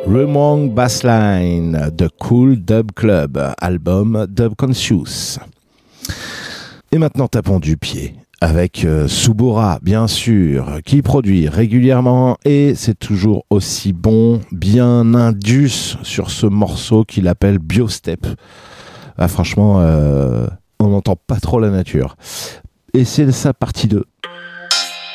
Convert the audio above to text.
Wrong Bassline de Cool Dub Club, album Dub Conscious. Et maintenant tapons du pied avec Subura, bien sûr, qui produit régulièrement et c'est toujours aussi bon, bien indus sur ce morceau qu'il appelle Biostep. Ah, franchement, on n'entend pas trop la nature. Et c'est sa partie 2.